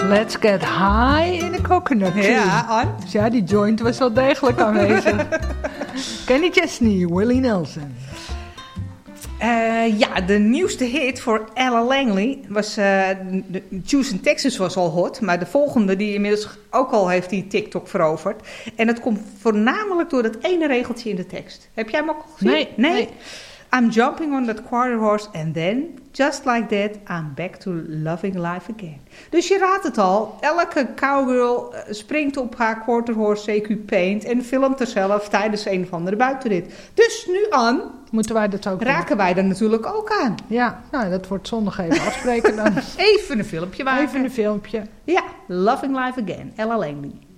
Let's get high in a coconut tree. Ja, Ann. Dus ja, die joint was wel degelijk aanwezig. Kenny Chesney, Willie Nelson. De nieuwste hit voor Ella Langley was... Choose in Texas was al hot, maar de volgende die inmiddels ook al heeft die TikTok veroverd. En dat komt voornamelijk door dat ene regeltje in de tekst. Heb jij hem ook al gezien? Nee? I'm jumping on that quarter horse and then, just like that, I'm back to loving life again. Dus je raadt het al, elke cowgirl springt op haar quarter horse CQ Paint en filmt er zelf tijdens een of andere buitenrit. Dus nu, Ann, moeten wij dat ook raken wij er natuurlijk ook aan. Ja, nou, dat wordt zondag even afspreken dan. Even een filmpje maken. Even een filmpje. Ja, Loving Life Again, Ella Langley.